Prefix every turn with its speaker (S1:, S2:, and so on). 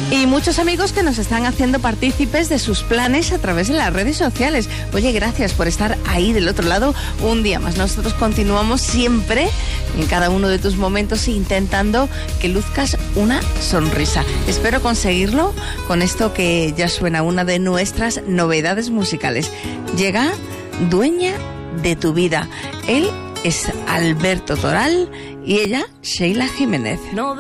S1: Y muchos amigos que nos están haciendo partícipes de sus planes a través de las redes sociales. Oye, gracias por estar ahí del otro lado un día más. Nosotros continuamos siempre en cada uno de tus momentos intentando que luzcas una sonrisa. Espero conseguirlo con esto que ya suena, una de nuestras novedades musicales. Llega Dueña de tu vida. Él es Alberto Toral y ella, Sheila Jiménez.